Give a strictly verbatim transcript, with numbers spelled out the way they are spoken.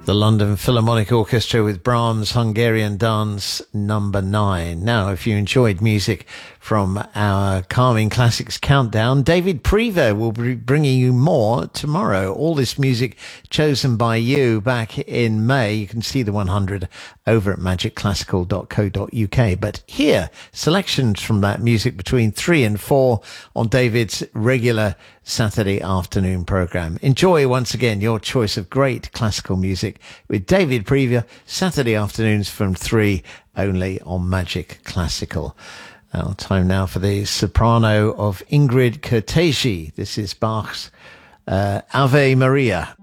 The London Philharmonic Orchestra with Brahms' Hungarian Dance number nine. Now, if you enjoyed music from our Calming Classics Countdown, David Prever will be bringing you more tomorrow. All this music chosen by you back in May. You can see the one hundred over at magic classical dot co dot uk. But here, selections from that music between three and four on David's regular Saturday afternoon program. Enjoy once again your choice of great classical music with David Prever, Saturday afternoons from three, only on Magic Classical. Well, time now for the soprano of Ingrid Kertész. This is Bach's uh, Ave Maria.